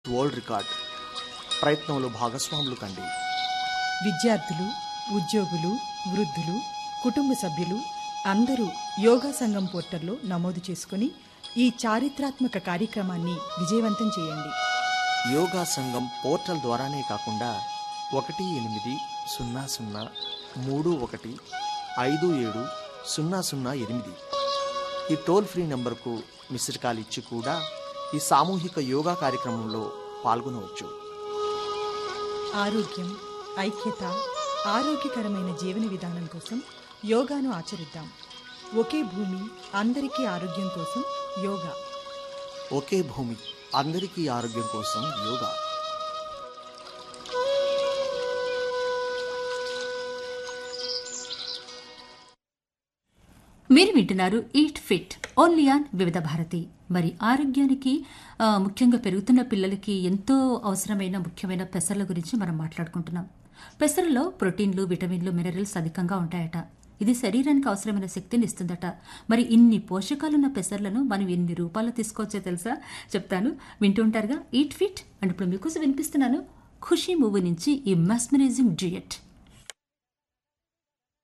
World record ప్రయత్నంలో భాగస్వాములు కండి. విద్యార్థులు, ఉద్యోగులు, వృద్ధులు, కుటుంబ సభ్యులు అందరూ యోగా సంఘం పోర్టల్లో నమోదు చేసుకుని ఈ చారిత్రాత్మక కార్యక్రమాన్ని విజయవంతం చేయండి. యోగా సంఘం పోర్టల్ ద్వారానే కాకుండా 1-800-31-57-008 ఈ టోల్ ఫ్రీ నంబర్కు మిస్డ్ కాల్ ఇచ్చి కూడా ఈ సామూహిక యోగా కార్యక్రమంలో పాల్గొనవచ్చు. ఆరోగ్యం, ఐక్యత, ఆరోగ్యకరమైన జీవన విధానం కోసం యోగాను ఆచరిద్దాం. ఒకే భూమి, అందరికీ ఆరోగ్యం కోసం యోగా. ఒకే భూమి, అందరికీ ఆరోగ్యం కోసం యోగా. మీరు వింటున్నారు ఈట్ ఫిట్ ఓన్లీ ఆన్ వివిధ భారతి. మరి ఆరోగ్యానికి ముఖ్యంగా పెరుగుతున్న పిల్లలకి ఎంతో అవసరమైన ముఖ్యమైన పెసర్ల గురించి మనం మాట్లాడుకుంటున్నాం. పెసర్లలో ప్రోటీన్లు, విటమిన్లు, మినరల్స్ అధికంగా ఉంటాయట. ఇది శరీరానికి అవసరమైన శక్తిని ఇస్తుందట. మరి ఇన్ని పోషకాలున్న పెసర్లను మనం ఎన్ని రూపాల్లో తీసుకోవచ్చో తెలుసా? చెప్తాను, వింటూ ఉంటారుగా ఈట్ ఫిట్. అండ్ ఇప్పుడు మీకోసం వినిపిస్తున్నాను ఖుషీ మూవీ నుంచి ఈ మెస్మరైజింగ్ డ్యూయట్.